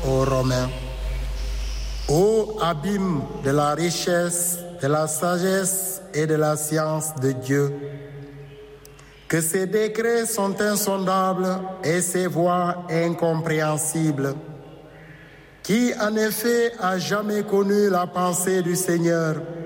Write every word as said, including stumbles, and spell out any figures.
aux Romains. Ô abîme de la richesse, de la sagesse et de la science de Dieu, que ses décrets sont insondables et ses voies incompréhensibles. Qui en effet a jamais connu la pensée du Seigneur?